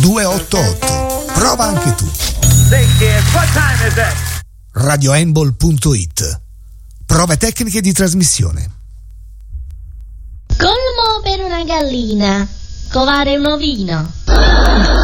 288. Prova anche tu. RadioEmbol.it. Prove tecniche di trasmissione. Colmo per una gallina, covare un ovino.